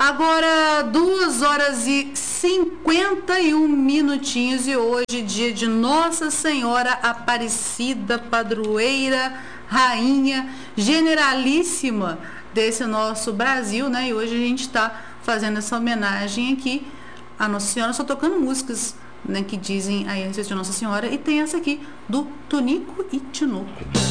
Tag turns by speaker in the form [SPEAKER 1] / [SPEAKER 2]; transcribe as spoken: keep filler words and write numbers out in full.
[SPEAKER 1] Agora, duas horas e cinquenta e um minutinhos e hoje, dia de Nossa Senhora Aparecida, padroeira, rainha, generalíssima desse nosso Brasil, né? E hoje a gente está fazendo essa homenagem aqui a Nossa Senhora, só tocando músicas, né, que dizem aí a respeito de Nossa Senhora, e tem essa aqui do Tonico e Tinoco.